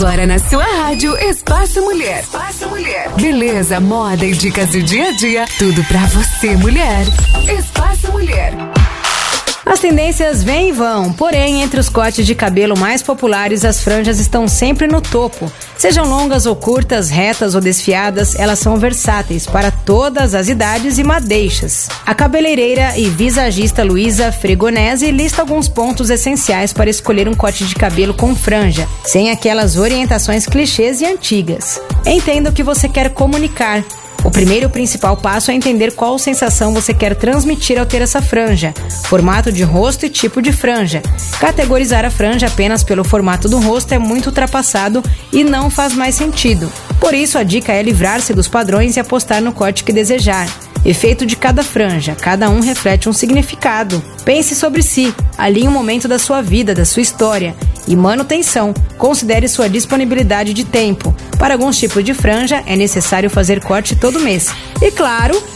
Agora na sua rádio Espaço Mulher. Espaço Mulher. Beleza, moda e dicas do dia a dia. Tudo pra você, mulher. Espaço Mulher. As tendências vêm e vão, porém, entre os cortes de cabelo mais populares, as franjas estão sempre no topo. Sejam longas ou curtas, retas ou desfiadas, elas são versáteis para todas as idades e madeixas. A cabeleireira e visagista Luísa Fregonese lista alguns pontos essenciais para escolher um corte de cabelo com franja, sem aquelas orientações clichês e antigas. Entenda o que você quer comunicar. O primeiro e principal passo é entender qual sensação você quer transmitir ao ter essa franja, formato de rosto e tipo de franja. Categorizar a franja apenas pelo formato do rosto é muito ultrapassado e não faz mais sentido. Por isso, a dica é livrar-se dos padrões e apostar no corte que desejar. Efeito de cada franja, cada um reflete um significado. Pense sobre si, alinhe um momento da sua vida, da sua história. E manutenção, considere sua disponibilidade de tempo. Para alguns tipos de franja, é necessário fazer corte todo mês. E claro,